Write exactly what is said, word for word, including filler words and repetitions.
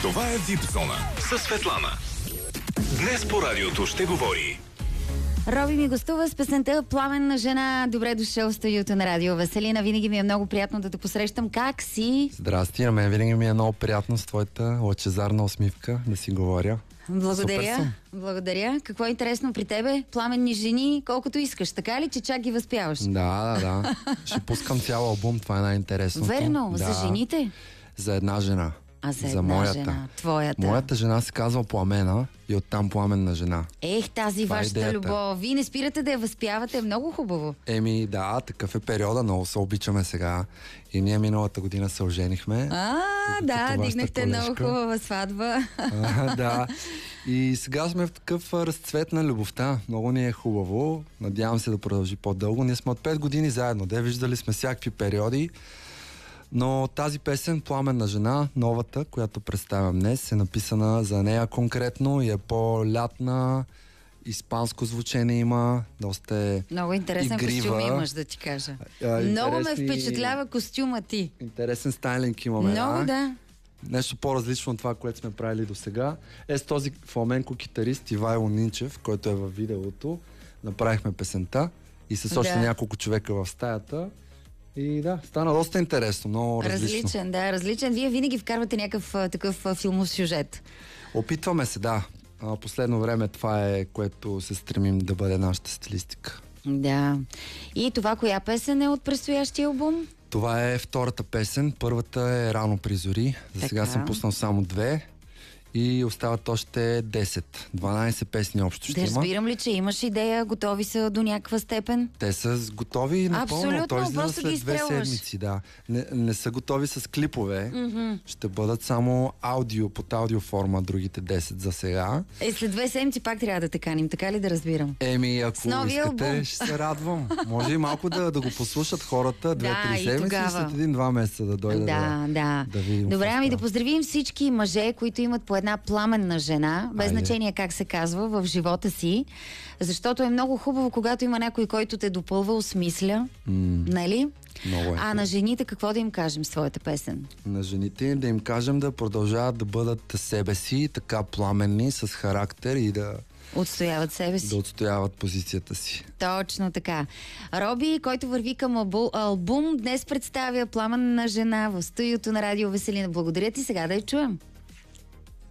Това е Вип Зона със Светлана. Днес по радиото ще говори Роби ми гостува с песента "Пламенна жена". Добре дошъл в студиото на Радио Веселина. Винаги ми е много приятно да те посрещам. Как си? Здрасти, на мен винаги ми е много приятно с твоята лъчезарна усмивка да си говоря. Благодаря. Благодаря. Какво е интересно при тебе? Пламенни жени, колкото искаш. Така ли, че чак ги възпяваш? Да, да, да. Ще пускам цял албум, това е най-интересното. Верно, да. За жените? За една жена. А за, за една моята. жена, твоята. Моята жена се казва Пламена и оттам Пламенна жена. Ех, тази това вашата е любов. Вие не спирате да я възпявате, много хубаво. Еми, да, такъв е периода, много се обичаме сега. И ние миналата година се оженихме. А, да, дигнахте много хубава сватба. А, да. И сега сме в такъв разцвет на любовта. Много ни е хубаво. Надявам се да продължи по-дълго. Ние сме от пет години заедно. Де виждали сме всякакви периоди. Но тази песен "Пламенна жена", новата, която представям днес, е написана за нея конкретно и е по-лятна, испанско звучение има, доста е много интересен игрива. костюм имаш, да ти кажа. А, много интересни... ме впечатлява костюма ти. Интересен стайлинг имаме. Много, да. да. Нещо по-различно от това, което сме правили до сега. Е, с този фламенко-китарист Ивайло Нинчев, който е във видеото, направихме песента и с още да. няколко човека в стаята. И да, стана доста интересно, много различно. Различен, да, различен. Вие винаги вкарвате някакъв а, такъв а, филмов сюжет. Опитваме се, да. А, последно време това е, което се стремим да бъде нашата стилистика. Да. И това коя песен е от предстоящия албум? Това е втората песен. Първата е "Рано при зори". За така. Сега съм пуснал само две. И остават още десет. дванайсет песни общо ще да, има. разбирам ли, че имаш идея, готови са до някаква степен? Те са готови напълно. Абсолютно, Той излиза просто след ги две изстрелваш. седмици. Да. Не, не са готови с клипове. Mm-hmm. Ще бъдат само аудио, под аудиоформа, другите десет за сега. Е, след две седмици пак трябва да те каним, така ли да разбирам? Еми, ако искате, албум. ще се радвам. Може и малко да, да го послушат хората две-три да, седмици и, и след един-два месеца да дойде да, да, да. да видим. Добре, ами да става. поздравим всички мъже, които имат по една пламенна жена, без Айде. значение как се казва, в живота си, защото е много хубаво, когато има някой, който те допълва, осмисля, М, нали? Много е. А на жените какво да им кажем с твоята песен? На жените да им кажем да продължават да бъдат себе си, така пламенни, с характер и да, Отстояват себе си. да отстояват позицията си. Точно така. Роби, който върви към албу- албум, днес представя "Пламенна жена" в студиото на Радио Веселина. Благодаря ти, сега да я чуем.